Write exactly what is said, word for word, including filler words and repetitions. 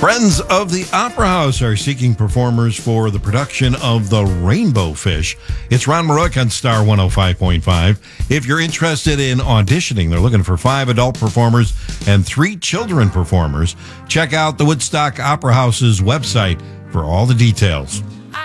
Friends of the Opera House are seeking performers for the production of The Rainbow Fish. It's Ron Marook on Star one oh five point five. If you're interested in auditioning, they're looking for five adult performers and three children performers. Check out the Woodstock Opera House's website for all the details.